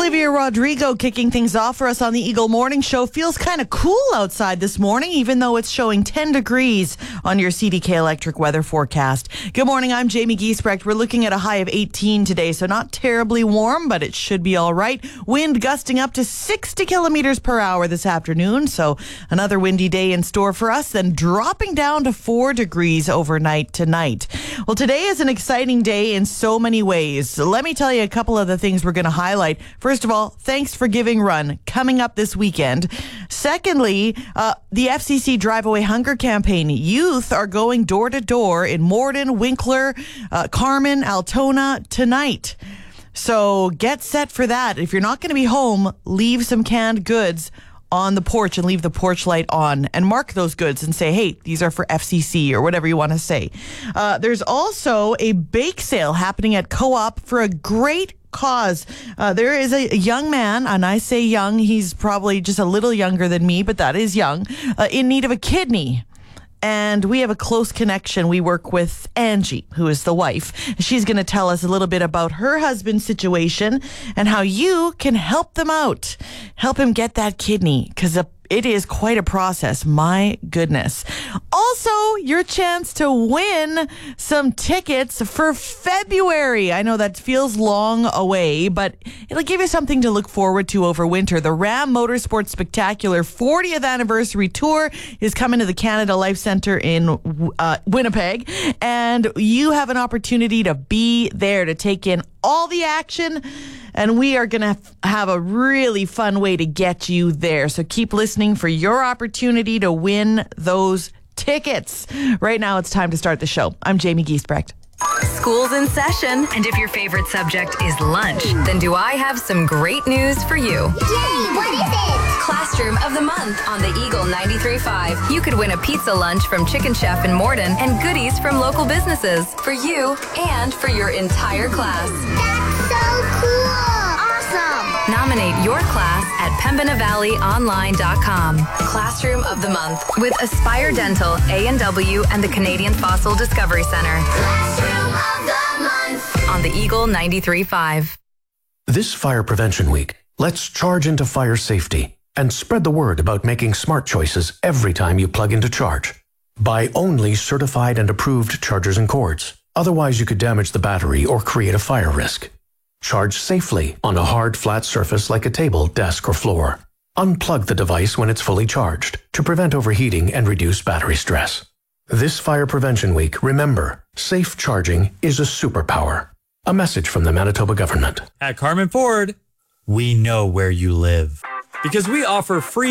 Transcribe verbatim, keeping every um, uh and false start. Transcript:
Olivia Rodrigo kicking things off for us on the Eagle Morning Show. Feels kind of cool outside this morning, even though it's showing ten degrees on your C D K Electric weather forecast. Good morning, I'm Jamie Giesbrecht. We're looking at a high of eighteen today, so not terribly warm, but it should be all right. Wind gusting up to sixty kilometers per hour this afternoon, so another windy day in store for us, then dropping down to four degrees overnight tonight. Well, today is an exciting day in so many ways. Let me tell you a couple of the things we're going to highlight. First of all, Thanks for Giving Run coming up this weekend. Secondly, uh, the F C C Drive Away Hunger campaign. Youth are going door to door in Morden, Winkler, uh, Carmen, Altona tonight. So get set for that. If you're not going to be home, leave some canned goods on the porch and leave the porch light on and mark those goods and say, hey, these are for F C C or whatever you want to say. Uh, there's also a bake sale happening at Co-op for a great cause. Uh, there is a young man, and I say young, he's probably just a little younger than me, but that is young, uh, in need of a kidney. And we have a close connection. We work with Angie, who is the wife. She's going to tell us a little bit about her husband's situation and how you can help them out. Help him get that kidney, because it is quite a process. My goodness. Also, your chance to win some tickets for February. I know that feels long away, but it'll give you something to look forward to over winter. The Ram Motorsports Spectacular fortieth Anniversary Tour is coming to the Canada Life Centre in uh, Winnipeg, and you have an opportunity to be there to take in all the action, and we are going to have a really fun way to get you there. So keep listening for your opportunity to win those tickets. Right now, it's time to start the show. I'm Jamie Giesbrecht. School's in session, and if your favorite subject is lunch, then do I have some great news for you. Yay! What is it? Classroom of the Month on the Eagle ninety-three point five. You could win a pizza lunch from Chicken Chef in Morden and goodies from local businesses for you and for your entire class. That's so cool! Awesome! Nominate your class at pembina valley online dot com. Classroom of the Month with Aspire Dental, A and W, and the Canadian Fossil Discovery Center. Classroom of the Month on the Eagle ninety-three point five. This Fire Prevention Week, let's charge into fire safety and spread the word about making smart choices every time you plug into charge. Buy only certified and approved chargers and cords. Otherwise, you could damage the battery or create a fire risk. Charge safely on a hard, flat surface like a table, desk, or floor. Unplug the device when it's fully charged to prevent overheating and reduce battery stress. This Fire Prevention Week, remember, safe charging is a superpower. A message from the Manitoba government. At Carmen Ford, we know where you live because we offer free